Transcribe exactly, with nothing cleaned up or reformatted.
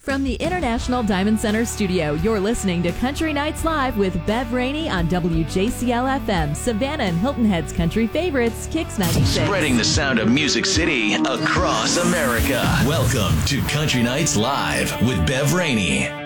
From the International Diamond Center studio, you're listening to Country Nights Live with Bev Rainey on W J C L F M, Savannah and Hilton Head's country favorites, Kix ninety-six. Spreading the sound of Music City across America. Welcome to Country Nights Live with Bev Rainey.